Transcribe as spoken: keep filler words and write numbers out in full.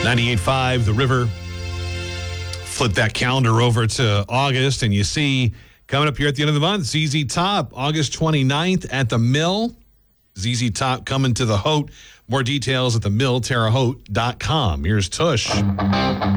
ninety-eight point five, The River. Flip that calendar over to August, and you see coming up here at the end of the month, Z Z Top, August twenty-ninth at the Mill. Z Z Top coming to the Haute. More details at the mill terre haute dot com. Here's Tush.